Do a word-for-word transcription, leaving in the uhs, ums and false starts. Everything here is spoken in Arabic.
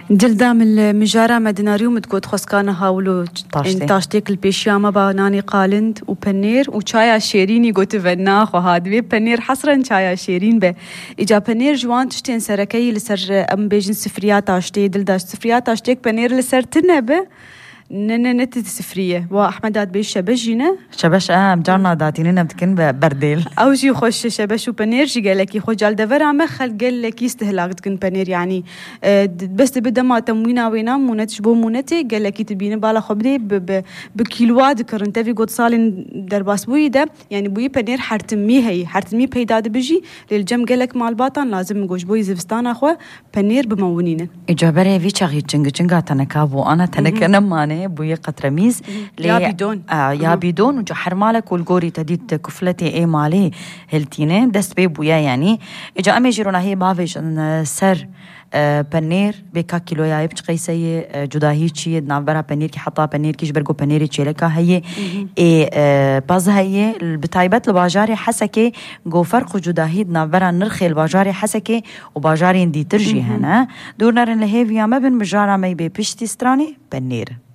دلدام المجارة مدناريوم تقول خسكانا هاولو تاشتيك البيشياما باناني قالند وبنير وشايا شيريني قلت فناخ وهاد بي بنير حصرا شايا شيرين به إجا بنير جوان تشتين سركي لسر أم بيجن سفريات تاشتي دلداش سفريات تاشتيك بنير لسر تنبه نن نت سفرية وأحمد داد بيش شبشينه شبش آه مجرنا داتيننا بتكن برديل أو شي خوش شبش وبنير شي قال لك يخو جال دفر عم خل قال لك يستهلاك تكن بنير يعني بس بدا ما تموينا وينا مونتش بو مونتي قال لك تبين بالا خبري بكيلوات كرنت في قد صال درباس بوي ده يعني بوي بنير حرتمي هي حرتمي بيداد بيجي للجم قال لك مال باطن لازم نقوش بوي زفستان أخو بنير بمونينه إجابة في شغي تشنج تشنجا تنكابو أنا تنكنا ماني بوي قطرميز يا بدون آه يا بدون وجو حرمالك والجوري تديت كفلتي ايه مالي هلتينه دست بي بويا يعني اجا امي جيرونا هي بافيش ان سر آه بنير بكا كيلو يا يبش قيسي آه جداهي تشي نافبرا بنير كي حطا بنير كيش برغو بنير تشيلكا هي اي آه باز هي بتايبت الباجاري حسكي جو فرق جداهي نافبرا نرخي الباجاري حسكي وباجاري اندي ترجي هنا دورنا لهيفيا ما بن مجارا مي بي بشتي ستراني بنير